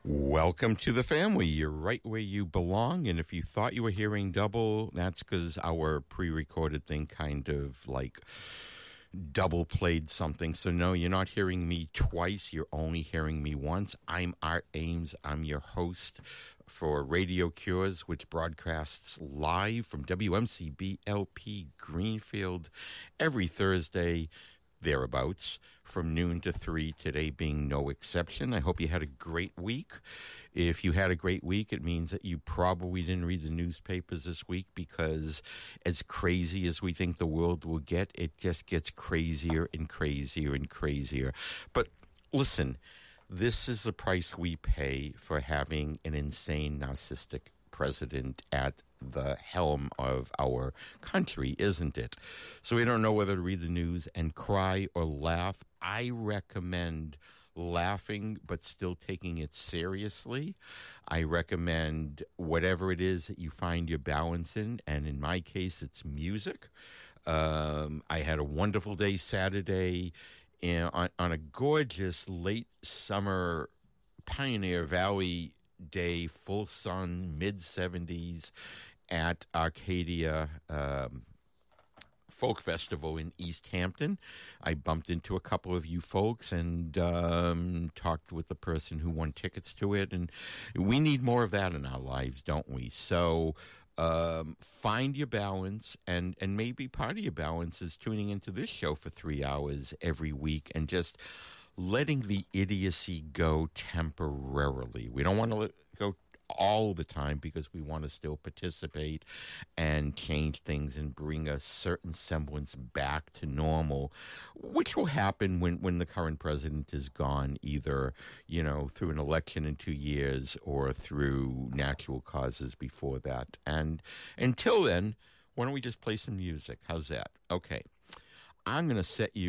Welcome to the family. You're right where you belong. And if you thought you were hearing double, that's because our pre-recorded thing kind of like double played something. So no, you're not hearing me twice. You're only hearing me once. I'm Art Ames. I'm your host for Radio Cures, which broadcasts live from WMCBLP Greenfield every Thursday, thereabouts, from noon to 3, today being no exception. I hope you had a great week. If you had a great week, it means that you probably didn't read the newspapers this week, because as crazy as we think the world will get, it just gets crazier and crazier and crazier. But listen, this is the price we pay for having an insane, narcissistic president at the helm of our country, isn't it? So we don't know whether to read the news and cry or laugh. I recommend laughing but still taking it seriously. I recommend whatever it is that you find your balance in, and in my case, it's music. I had a wonderful day Saturday on a gorgeous late summer Pioneer Valley day, full sun, mid-70s at Arcadia Folk Festival in East Hampton. I bumped into a couple of you folks and talked with the person who won tickets to it, and we need more of that in our lives, don't we? So find your balance, and maybe part of your balance is tuning into this show for 3 hours every week and just letting the idiocy go temporarily. We don't want to let it go all the time, because we want to still participate and change things and bring a certain semblance back to normal, which will happen when the current president is gone, either, through an election in 2 years or through natural causes before that. And until then, why don't we just play some music? How's that? Okay. I'm going to set you